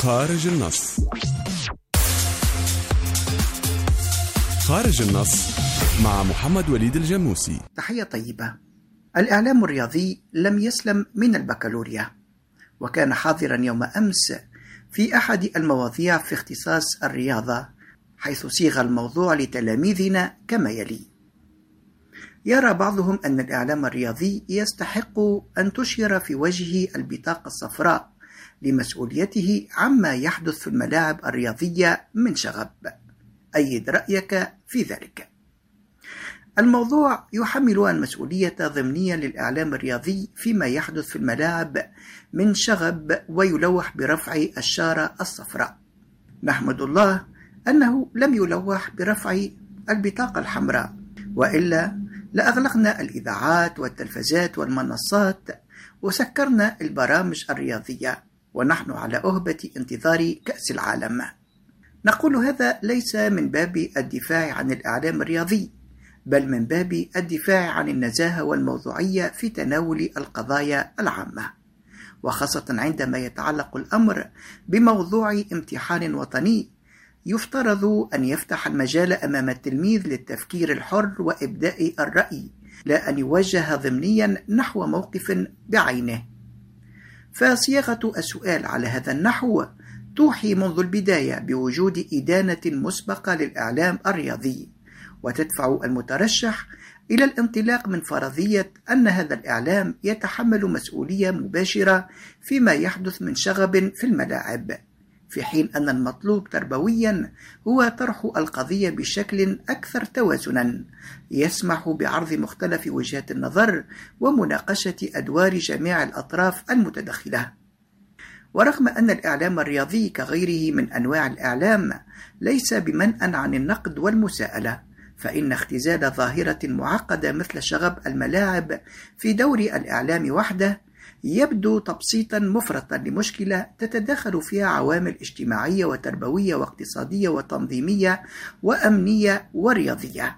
خارج النص. خارج النص مع محمد وليد الجاموسي. تحية طيبة. الإعلام الرياضي لم يسلم من البكالوريا، وكان حاضرا يوم أمس في أحد المواضيع في اختصاص الرياضة، حيث صيغ الموضوع لتلاميذنا كما يلي: يرى بعضهم أن الإعلام الرياضي يستحق أن تشير في وجهه البطاقة الصفراء لمسؤوليته عما يحدث في الملاعب الرياضية من شغب. أيد رأيك في ذلك. الموضوع يحمل المسؤولية ضمنية للإعلام الرياضي فيما يحدث في الملاعب من شغب، ويلوح برفع الشارة الصفراء. نحمد الله أنه لم يلوح برفع البطاقة الحمراء، وإلا لأغلقنا الإذاعات والتلفزات والمنصات وسكرنا البرامج الرياضية، ونحن على أهبة انتظار كأس العالم. نقول هذا ليس من باب الدفاع عن الإعلام الرياضي، بل من باب الدفاع عن النزاهة والموضوعية في تناول القضايا العامة، وخاصة عندما يتعلق الأمر بموضوع امتحان وطني يفترض أن يفتح المجال أمام التلميذ للتفكير الحر وإبداء الرأي، لا أن يوجه ضمنيا نحو موقف بعينه. فصياغة السؤال على هذا النحو توحي منذ البداية بوجود إدانة مسبقة للإعلام الرياضي، وتدفع المترشح إلى الانطلاق من فرضية أن هذا الإعلام يتحمل مسؤولية مباشرة فيما يحدث من شغب في الملاعب، في حين أن المطلوب تربويا هو طرح القضية بشكل أكثر توازنا يسمح بعرض مختلف وجهات النظر ومناقشة أدوار جميع الأطراف المتدخلة. ورغم أن الإعلام الرياضي كغيره من أنواع الإعلام ليس بمنأى عن النقد والمساءلة، فإن اختزال ظاهرة معقدة مثل شغب الملاعب في دور الإعلام وحده يبدو تبسيطا مفرطا لمشكلة تتداخل فيها عوامل اجتماعية وتربوية واقتصادية وتنظيمية وأمنية ورياضية.